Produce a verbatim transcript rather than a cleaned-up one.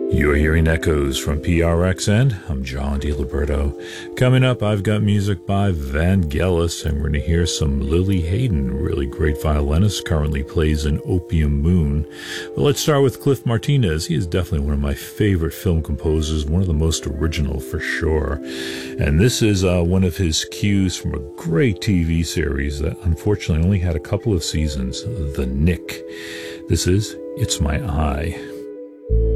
You're hearing echoes from P R X N. I'm John DiLiberto. Coming up, I've got music by Vangelis, and we're going to hear some Lily Hayden, really great violinist, currently plays in Opium Moon. But let's start with Cliff Martinez. He is definitely one of my favorite film composers, one of the most original for sure. And this is uh, one of his cues from a great T V series that unfortunately only had a couple of seasons, The Knick. This is It's My Eye.